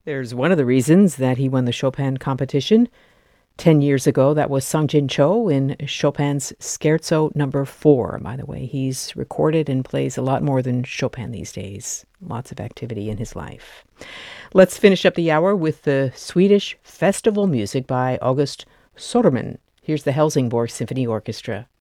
There's one of the reasons that he won the Chopin competition. 10 years ago, that was Sung Jin Cho in Chopin's Scherzo Number 4. By the way, he's recorded and plays a lot more than Chopin these days. Lots of activity in his life. Let's finish up the hour with the Swedish festival music by August Soderman. Here's the Helsingborg Symphony Orchestra.